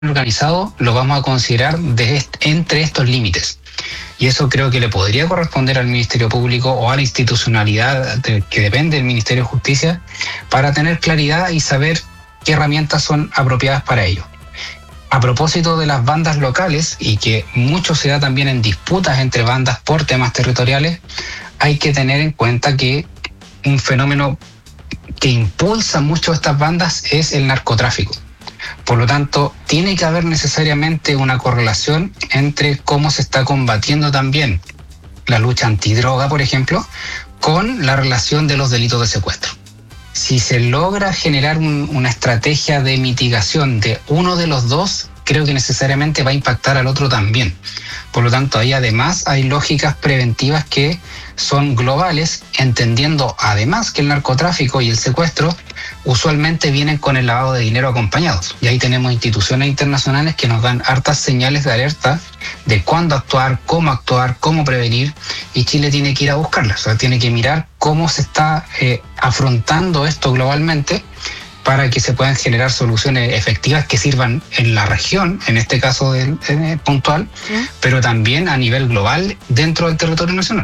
organizado lo vamos a considerar entre estos límites. Y eso creo que le podría corresponder al Ministerio Público o a la institucionalidad que depende del Ministerio de Justicia para tener claridad y saber qué herramientas son apropiadas para ello. A propósito de las bandas locales, y que mucho se da también en disputas entre bandas por temas territoriales, hay que tener en cuenta que un fenómeno que impulsa mucho estas bandas es el narcotráfico. Por lo tanto, tiene que haber necesariamente una correlación entre cómo se está combatiendo también la lucha antidroga, por ejemplo, con la relación de los delitos de secuestro. Si se logra generar una estrategia de mitigación de uno de los dos, creo que necesariamente va a impactar al otro también. Por lo tanto, ahí además hay lógicas preventivas que son globales, entendiendo además que el narcotráfico y el secuestro usualmente vienen con el lavado de dinero acompañados. Y ahí tenemos instituciones internacionales que nos dan hartas señales de alerta de cuándo actuar, cómo prevenir, y Chile tiene que ir a buscarlas. O sea, tiene que mirar cómo se está afrontando esto globalmente para que se puedan generar soluciones efectivas que sirvan en la región, en este caso puntual, pero también a nivel global dentro del territorio nacional.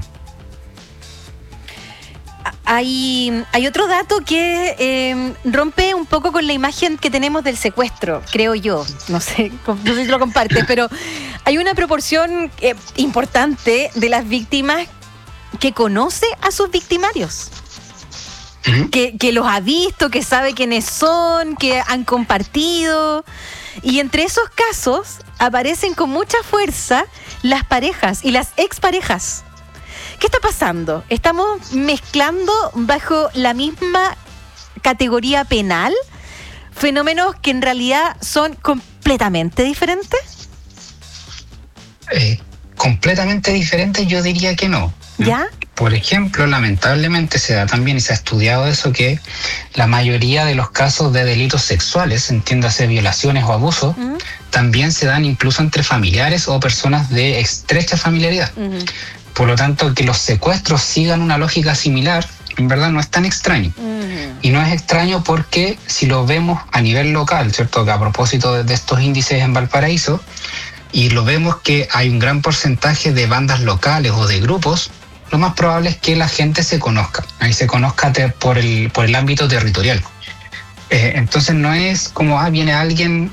Hay otro dato que rompe un poco con la imagen que tenemos del secuestro, creo yo. No sé si lo compartes, pero hay una proporción importante de las víctimas que conoce a sus victimarios. Que los ha visto, que sabe quiénes son, que han compartido. Y entre esos casos aparecen con mucha fuerza las parejas y las exparejas. ¿Qué está pasando? ¿Estamos mezclando bajo la misma categoría penal fenómenos que en realidad son completamente diferentes? Completamente diferentes, yo diría que no. ¿Ya? Por ejemplo, lamentablemente se da también, y se ha estudiado eso, que la mayoría de los casos de delitos sexuales, entiéndase violaciones o abusos, también se dan incluso entre familiares o personas de estrecha familiaridad. Por lo tanto, que los secuestros sigan una lógica similar, en verdad no es tan extraño. Y no es extraño porque si lo vemos a nivel local, ¿cierto? Que a propósito de estos índices en Valparaíso, y lo vemos que hay un gran porcentaje de bandas locales o de grupos, lo más probable es que la gente se conozca. Ahí se conozca por el ámbito territorial. Entonces no es como, viene alguien,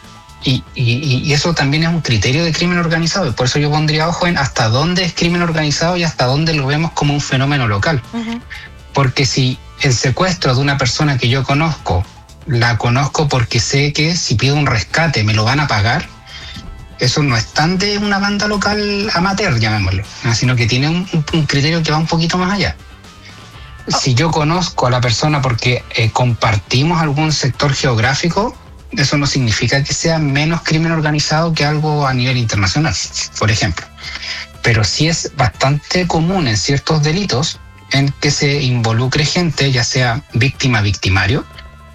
y eso también es un criterio de crimen organizado. Y por eso yo pondría ojo en hasta dónde es crimen organizado y hasta dónde lo vemos como un fenómeno local. Porque si el secuestro de una persona que yo conozco, la conozco porque sé que si pido un rescate me lo van a pagar, eso no es tan de una banda local amateur, llamémosle, sino que tiene un criterio que va un poquito más allá. Si yo conozco a la persona porque compartimos algún sector geográfico, eso no significa que sea menos crimen organizado que algo a nivel internacional, por ejemplo. Pero sí es bastante común en ciertos delitos en que se involucre gente, ya sea víctima-victimario,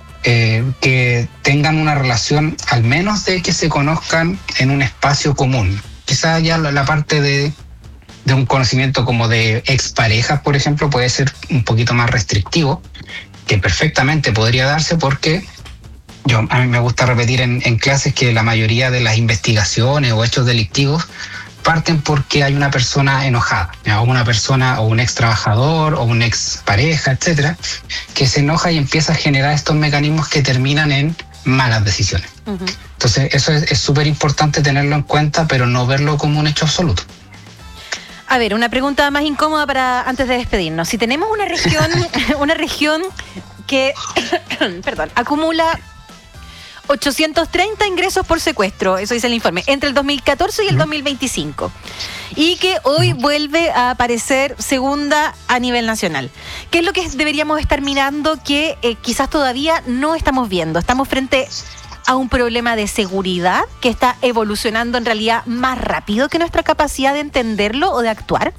que tengan una relación, al menos de que se conozcan en un espacio común. Quizá ya la parte de un conocimiento como de exparejas, por ejemplo, puede ser un poquito más restrictivo, que perfectamente podría darse porque a mí me gusta repetir en clases que la mayoría de las investigaciones o hechos delictivos parten porque hay una persona enojada, o una persona o un ex trabajador o una ex pareja, etcétera, que se enoja y empieza a generar estos mecanismos que terminan en malas decisiones. Entonces eso es súper importante tenerlo en cuenta, pero no verlo como un hecho absoluto. A ver, una pregunta más incómoda para antes de despedirnos. Si tenemos una región que acumula 830 ingresos por secuestro, eso dice el informe, entre el 2014 y el 2025. Y que hoy vuelve a aparecer segunda a nivel nacional. ¿Qué es lo que deberíamos estar mirando que quizás todavía no estamos viendo? ¿Estamos frente a un problema de seguridad que está evolucionando en realidad más rápido que nuestra capacidad de entenderlo o de actuar?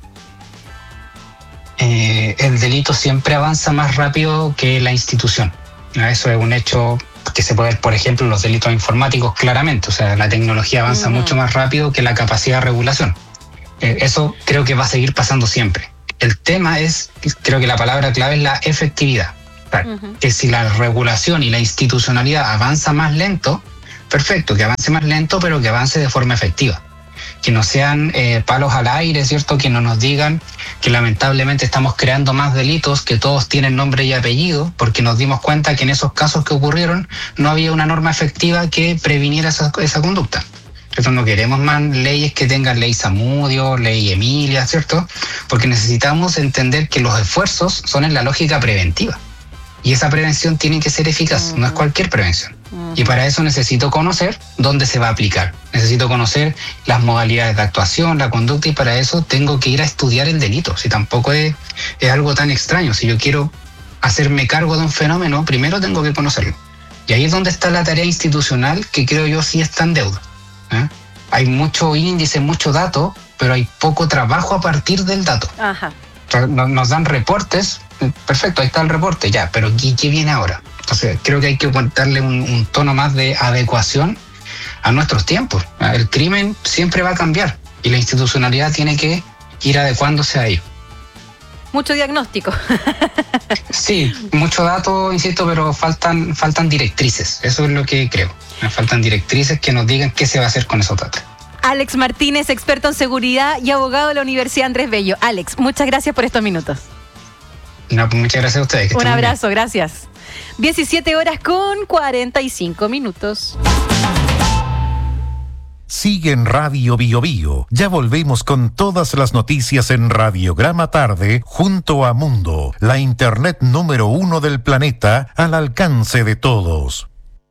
El delito siempre avanza más rápido que la institución. Eso es un hecho que se puede ver, por ejemplo, en los delitos informáticos claramente. O sea, la tecnología avanza mucho más rápido que la capacidad de regulación. Eso creo que va a seguir pasando siempre. El tema es, creo que la palabra clave es la efectividad. Que si la regulación y la institucionalidad avanza más lento, perfecto, que avance más lento, pero que avance de forma efectiva. Que no sean palos al aire, ¿cierto? Que no nos digan que lamentablemente estamos creando más delitos, que todos tienen nombre y apellido, porque nos dimos cuenta que en esos casos que ocurrieron no había una norma efectiva que previniera esa conducta. Entonces no queremos más leyes que tengan ley Zamudio, ley Emilia, ¿cierto? Porque necesitamos entender que los esfuerzos son en la lógica preventiva. Y esa prevención tiene que ser eficaz, no es cualquier prevención. Y para eso necesito conocer dónde se va a aplicar. Necesito conocer las modalidades de actuación, la conducta, y para eso tengo que ir a estudiar el delito. Si tampoco es algo tan extraño. Si yo quiero hacerme cargo de un fenómeno, primero tengo que conocerlo. Y ahí es donde está la tarea institucional, que creo yo sí está en deuda. Hay mucho índice, mucho dato, pero hay poco trabajo a partir del dato. Ajá. Nos dan reportes, perfecto, ahí está el reporte, ya, pero ¿qué viene ahora? Entonces creo que hay que darle un tono más de adecuación a nuestros tiempos. El crimen siempre va a cambiar y la institucionalidad tiene que ir adecuándose a ello. Mucho diagnóstico. Sí, mucho dato, insisto, pero faltan directrices, eso es lo que creo. Faltan directrices que nos digan qué se va a hacer con esos datos. Alex Martínez, experto en seguridad y abogado de la Universidad Andrés Bello. Alex, muchas gracias por estos minutos. No, pues muchas gracias a ustedes. Un abrazo, gracias. 17:45. Sigue en Radio Bio Bio. Ya volvemos con todas las noticias en Radiograma Tarde junto a Mundo, la internet número 1 del planeta, al alcance de todos.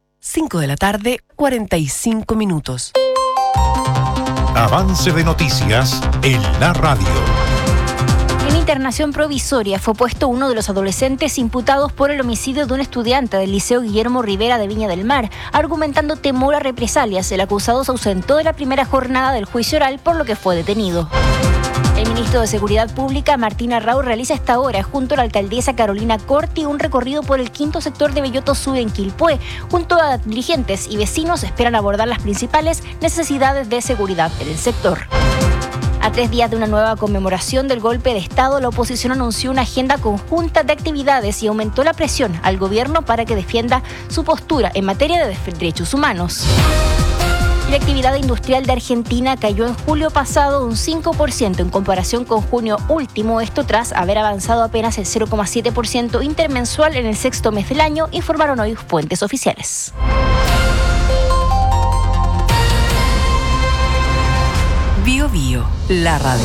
5:45. Avance de noticias en la radio. En internación provisoria fue puesto uno de los adolescentes imputados por el homicidio de un estudiante del Liceo Guillermo Rivera de Viña del Mar. Argumentando temor a represalias, el acusado se ausentó de la primera jornada del juicio oral, por lo que fue detenido. El ministro de Seguridad Pública, Martín Arrau, realiza a esta hora, junto a la alcaldesa Carolina Corti, un recorrido por el quinto sector de Belloto Sur en Quilpué. Junto a dirigentes y vecinos esperan abordar las principales necesidades de seguridad en el sector. A 3 días de una nueva conmemoración del golpe de Estado, la oposición anunció una agenda conjunta de actividades y aumentó la presión al gobierno para que defienda su postura en materia de derechos humanos. Y la actividad industrial de Argentina cayó en julio pasado un 5% en comparación con junio último, esto tras haber avanzado apenas el 0,7% intermensual en el sexto mes del año, informaron hoy fuentes oficiales. Bio Bio, la radio.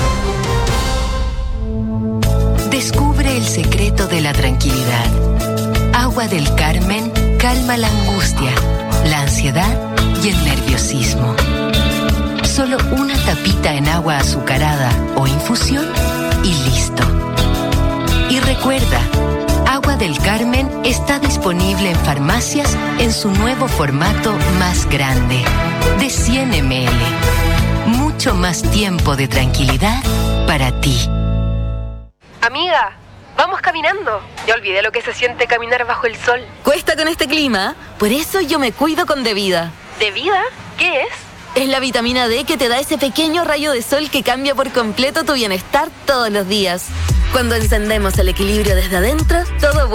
Descubre el secreto de la tranquilidad. Agua del Carmen calma la angustia, la ansiedad y el nerviosismo. Solo una tapita en agua azucarada o infusión y listo. Y recuerda, Agua del Carmen está disponible en farmacias en su nuevo formato más grande, de 100 ml. Mucho más tiempo de tranquilidad para ti. Amiga, vamos caminando. Ya olvidé lo que se siente caminar bajo el sol. Cuesta con este clima, por eso yo me cuido con Devida. ¿Devida? ¿Qué es? Es la vitamina D que te da ese pequeño rayo de sol que cambia por completo tu bienestar todos los días. Cuando encendemos el equilibrio desde adentro, todo vuelve